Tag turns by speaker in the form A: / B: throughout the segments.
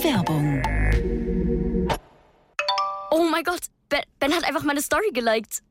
A: Werbung.
B: Oh mein Gott, Ben hat einfach meine Story geliked.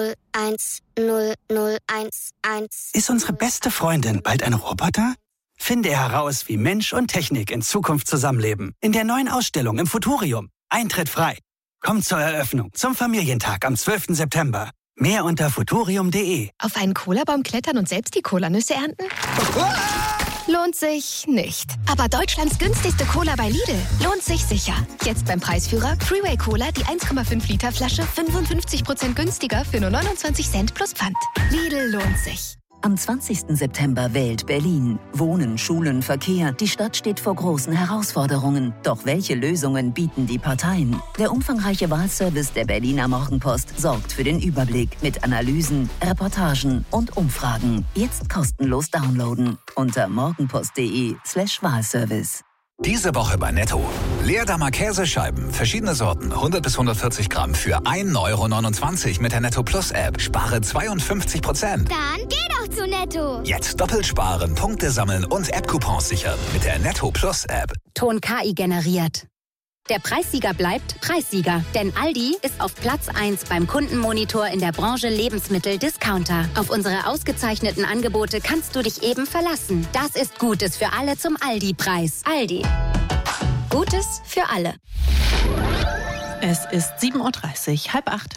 C: 0100111.
D: Ist unsere beste Freundin bald ein Roboter? Finde heraus, wie Mensch und Technik in Zukunft zusammenleben. In der neuen Ausstellung im Futurium. Eintritt frei. Kommt zur Eröffnung zum Familientag am 12. September. Mehr unter futurium.de.
E: Auf einen Colabaum klettern und selbst die Colanüsse ernten? Lohnt sich nicht. Aber Deutschlands günstigste Cola bei Lidl lohnt sich sicher. Jetzt beim Preisführer Freeway Cola, die 1,5 Liter Flasche 55% günstiger für nur 29 Cent plus Pfand. Lidl lohnt sich.
A: Am 20. September wählt Berlin. Wohnen, Schulen, Verkehr. Die Stadt steht vor großen Herausforderungen. Doch welche Lösungen bieten die Parteien? Der umfangreiche Wahlservice der Berliner Morgenpost sorgt für den Überblick mit Analysen, Reportagen und Umfragen. Jetzt kostenlos downloaden unter morgenpost.de/Wahlservice.
F: Diese Woche bei Netto. Leerdammer Käsescheiben, verschiedene Sorten, 100 bis 140 Gramm für 1,29 € mit der Netto Plus App. Spare 52%.
G: Dann geh doch zu Netto.
F: Jetzt doppelt sparen, Punkte sammeln und App-Coupons sichern mit der Netto Plus App.
H: Ton KI generiert. Der Preissieger bleibt Preissieger, denn Aldi ist auf Platz 1 beim Kundenmonitor in der Branche Lebensmittel-Discounter. Auf unsere ausgezeichneten Angebote kannst du dich eben verlassen. Das ist Gutes für alle zum Aldi-Preis. Aldi. Gutes für alle.
I: Es ist 7:30 Uhr, 7:30.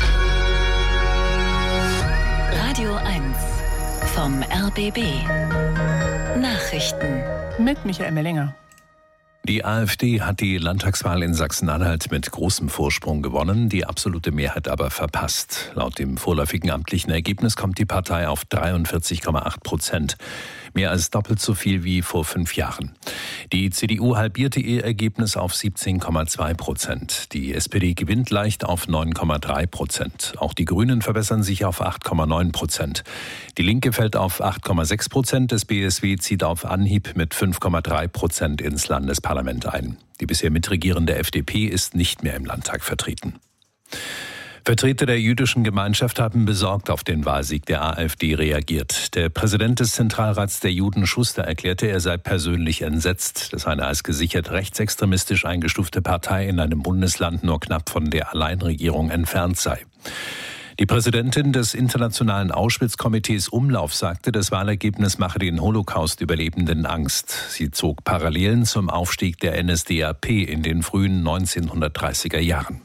A: Radio 1 vom RBB. Nachrichten.
I: Mit Michael Mellinger.
J: Die AfD hat die Landtagswahl in Sachsen-Anhalt mit großem Vorsprung gewonnen, die absolute Mehrheit aber verpasst. Laut dem vorläufigen amtlichen Ergebnis kommt die Partei auf 43,8%. Mehr als doppelt so viel wie vor 5 Jahren. Die CDU halbierte ihr Ergebnis auf 17,2%. Die SPD gewinnt leicht auf 9,3%. Auch die Grünen verbessern sich auf 8,9%. Die Linke fällt auf 8,6%. Das BSW zieht auf Anhieb mit 5,3% ins Landesparlament ein. Die bisher mitregierende FDP ist nicht mehr im Landtag vertreten. Vertreter der jüdischen Gemeinschaft haben besorgt auf den Wahlsieg der AfD reagiert. Der Präsident des Zentralrats der Juden, Schuster, erklärte, er sei persönlich entsetzt, dass eine als gesichert rechtsextremistisch eingestufte Partei in einem Bundesland nur knapp von der Alleinregierung entfernt sei. Die Präsidentin des Internationalen Auschwitz-Komitees Umlauf sagte, das Wahlergebnis mache den Holocaust-Überlebenden Angst. Sie zog Parallelen zum Aufstieg der NSDAP in den frühen 1930er Jahren.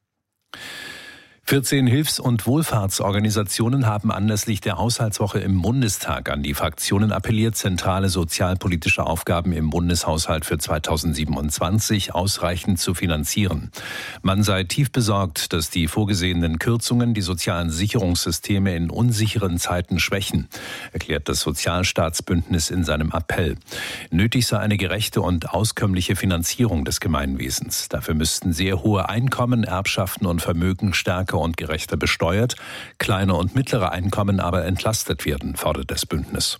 J: 14 Hilfs- und Wohlfahrtsorganisationen haben anlässlich der Haushaltswoche im Bundestag an die Fraktionen appelliert, zentrale sozialpolitische Aufgaben im Bundeshaushalt für 2027 ausreichend zu finanzieren. Man sei tief besorgt, dass die vorgesehenen Kürzungen die sozialen Sicherungssysteme in unsicheren Zeiten schwächen, erklärt das Sozialstaatsbündnis in seinem Appell. Nötig sei eine gerechte und auskömmliche Finanzierung des Gemeinwesens. Dafür müssten sehr hohe Einkommen, Erbschaften und Vermögen stärker und gerechter besteuert, kleine und mittlere Einkommen aber entlastet werden, fordert das Bündnis.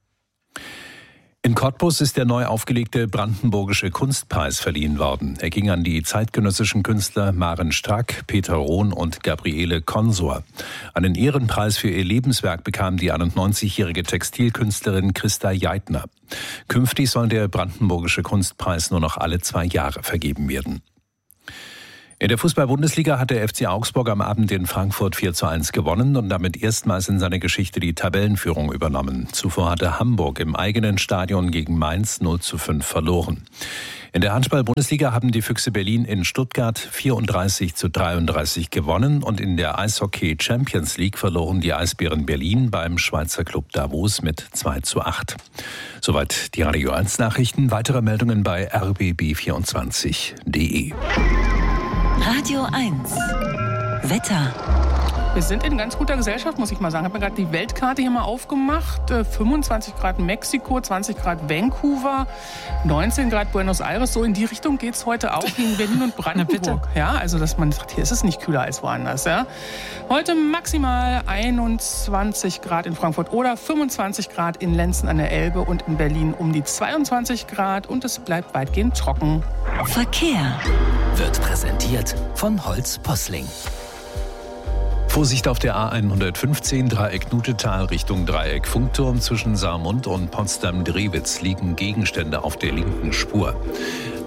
J: In Cottbus ist der neu aufgelegte Brandenburgische Kunstpreis verliehen worden. Er ging an die zeitgenössischen Künstler Maren Strack, Peter Rohn und Gabriele Consor. Einen Ehrenpreis für ihr Lebenswerk bekam die 91-jährige Textilkünstlerin Christa Jeitner. Künftig soll der Brandenburgische Kunstpreis nur noch alle 2 Jahre vergeben werden. In der Fußball-Bundesliga hat der FC Augsburg am Abend in Frankfurt 4:1 gewonnen und damit erstmals in seiner Geschichte die Tabellenführung übernommen. Zuvor hatte Hamburg im eigenen Stadion gegen Mainz 0:5 verloren. In der Handball-Bundesliga haben die Füchse Berlin in Stuttgart 34:33 gewonnen und in der Eishockey-Champions League verloren die Eisbären Berlin beim Schweizer Club Davos mit 2:8. Soweit die Radio 1 Nachrichten. Weitere Meldungen bei rbb24.de.
A: Radio 1 Wetter.
I: Wir sind in ganz guter Gesellschaft, muss ich mal sagen. Ich habe mir gerade die Weltkarte hier mal aufgemacht. 25 Grad Mexiko, 20 Grad Vancouver, 19 Grad Buenos Aires. So in die Richtung geht es heute auch in Berlin und Brandenburg. Ja, also dass man sagt, hier ist es nicht kühler als woanders. Ja. Heute maximal 21 Grad in Frankfurt oder 25 Grad in Lenzen an der Elbe und in Berlin um die 22 Grad. Und es bleibt weitgehend trocken.
A: Verkehr
K: wird präsentiert von Holz Posling.
J: Vorsicht auf der A115 Dreieck Nutetal Richtung Dreieck Funkturm. Zwischen Saarmund und Potsdam-Drewitz liegen Gegenstände auf der linken Spur.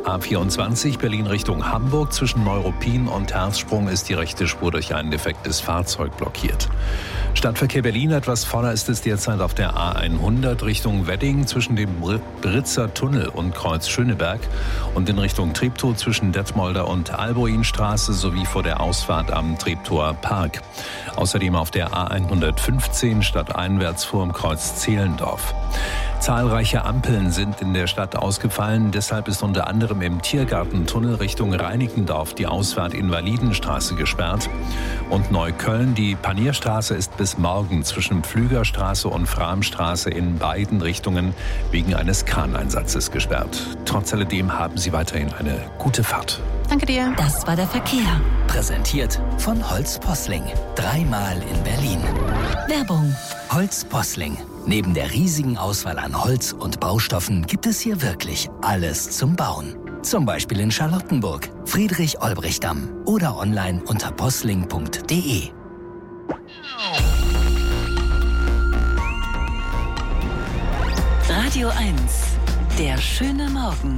J: A24 Berlin Richtung Hamburg. Zwischen Neuruppin und Herzsprung ist die rechte Spur durch ein defektes Fahrzeug blockiert. Stadtverkehr Berlin, etwas voller ist es derzeit auf der A100 Richtung Wedding zwischen dem Britzer Tunnel und Kreuz Schöneberg und in Richtung Treptow zwischen Detmolder und Alboinstraße sowie vor der Ausfahrt am Treptower Park. Außerdem auf der A115 stadteinwärts vor dem Kreuz Zehlendorf. Zahlreiche Ampeln sind in der Stadt ausgefallen. Deshalb ist unter anderem im Tiergartentunnel Richtung Reinickendorf die Ausfahrt Invalidenstraße gesperrt. Und Neukölln, die Panierstraße ist bis morgen zwischen Pflügerstraße und Framstraße in beiden Richtungen wegen eines Kraneinsatzes gesperrt. Trotz alledem haben Sie weiterhin eine gute Fahrt.
C: Danke dir.
K: Das war der Verkehr. Präsentiert von Holz Posling. 3-mal in Berlin.
A: Werbung.
K: Holz Posling. Neben der riesigen Auswahl an Holz und Baustoffen gibt es hier wirklich alles zum Bauen. Zum Beispiel in Charlottenburg, Friedrich-Olbrich-Damm oder online unter posling.de.
A: Radio 1. Der schöne Morgen.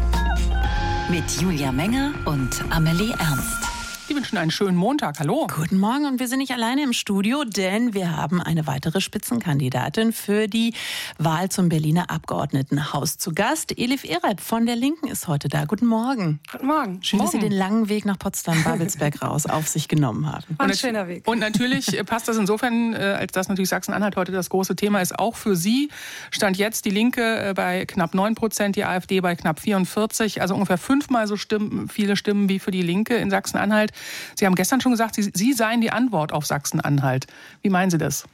A: Mit Julia Menger und Amelie Ernst.
I: Die wünschen einen schönen Montag. Hallo.
C: Guten Morgen, und wir sind nicht alleine im Studio, denn wir haben eine weitere Spitzenkandidatin für die Wahl zum Berliner Abgeordnetenhaus zu Gast. Elif Ereib von der Linken ist heute da. Guten Morgen.
L: Guten Morgen.
C: Schön, dass Sie den langen Weg nach Potsdam-Babelsberg raus auf sich genommen haben.
L: Ein schöner Weg.
I: Und natürlich passt das insofern, als dass natürlich Sachsen-Anhalt heute das große Thema ist, auch für Sie. Stand jetzt die Linke bei knapp 9%, die AfD bei knapp 44%, also ungefähr 5-mal so viele Stimmen wie für die Linke in Sachsen-Anhalt. Sie haben gestern schon gesagt, Sie seien die Antwort auf Sachsen-Anhalt. Wie meinen Sie das?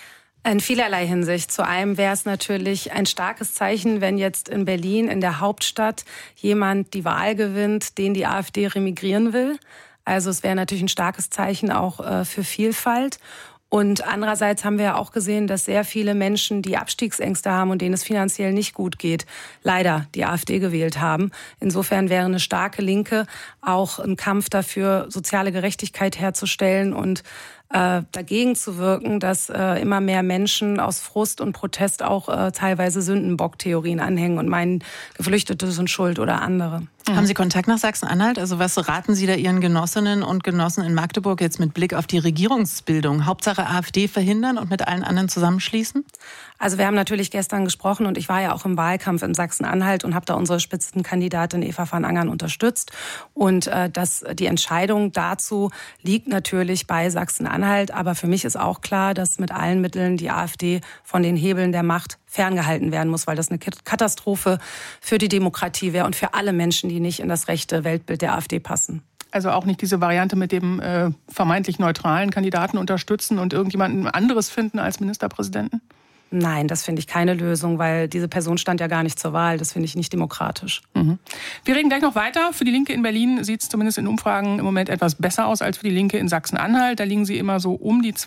L: In vielerlei Hinsicht. Zu einem wäre es natürlich ein starkes Zeichen, wenn jetzt in Berlin, in der Hauptstadt, jemand die Wahl gewinnt, den die AfD remigrieren will. Also es wäre natürlich ein starkes Zeichen auch für Vielfalt. Und andererseits haben wir ja auch gesehen, dass sehr viele Menschen, die Abstiegsängste haben und denen es finanziell nicht gut geht, leider die AfD gewählt haben. Insofern wäre eine starke Linke auch ein Kampf dafür, soziale Gerechtigkeit herzustellen und dagegen zu wirken, dass immer mehr Menschen aus Frust und Protest auch teilweise Sündenbock-Theorien anhängen und meinen, Geflüchtete sind schuld oder andere.
C: Haben Sie Kontakt nach Sachsen-Anhalt? Also was raten Sie da Ihren Genossinnen und Genossen in Magdeburg jetzt mit Blick auf die Regierungsbildung? Hauptsache AfD verhindern und mit allen anderen zusammenschließen?
L: Also wir haben natürlich gestern gesprochen und ich war ja auch im Wahlkampf in Sachsen-Anhalt und habe da unsere Spitzenkandidatin Eva van Angern unterstützt. Und die Entscheidung dazu liegt natürlich bei Sachsen-Anhalt. Aber für mich ist auch klar, dass mit allen Mitteln die AfD von den Hebeln der Macht ferngehalten werden muss, weil das eine Katastrophe für die Demokratie wäre und für alle Menschen, die nicht in das rechte Weltbild der AfD passen.
I: Also auch nicht diese Variante mit dem vermeintlich neutralen Kandidaten unterstützen und irgendjemanden anderes finden als Ministerpräsidenten?
L: Nein, das finde ich keine Lösung, weil diese Person stand ja gar nicht zur Wahl. Das finde ich nicht demokratisch.
I: Mhm. Wir reden gleich noch weiter. Für die Linke in Berlin sieht es zumindest in Umfragen im Moment etwas besser aus als für die Linke in Sachsen-Anhalt. Da liegen sie immer so um die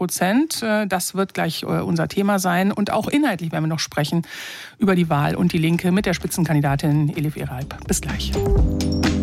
I: 20%. Das wird gleich unser Thema sein. Und auch inhaltlich werden wir noch sprechen über die Wahl und die Linke mit der Spitzenkandidatin Elif Ereib. Bis gleich.